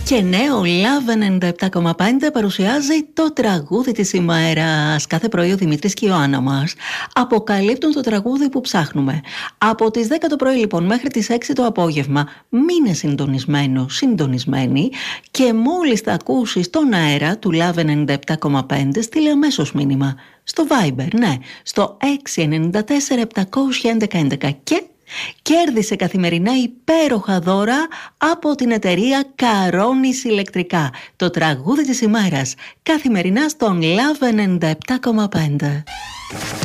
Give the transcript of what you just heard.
Και ναι, ο Love 97,5 παρουσιάζει το τραγούδι της ημέρας. Κάθε πρωί ο Δημήτρης και η Ιωάννα μας αποκαλύπτουν το τραγούδι που ψάχνουμε. Από τις 10 το πρωί λοιπόν μέχρι τις 6 το απόγευμα μείνε συντονισμένη και μόλις θα ακούσεις τον αέρα του Love 97,5 στείλε αμέσως μήνυμα στο Viber, ναι, στο 694 711 11 και κέρδισε καθημερινά υπέροχα δώρα από την εταιρεία Καρόνις Ηλεκτρικά. Το τραγούδι της ημέρας καθημερινά στον Love 97,5.